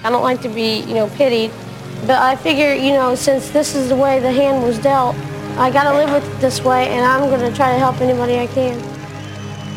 I don't like to be, pitied. But I figure, since this is the way the hand was dealt, I gotta live with it this way, and I'm gonna try to help anybody I can.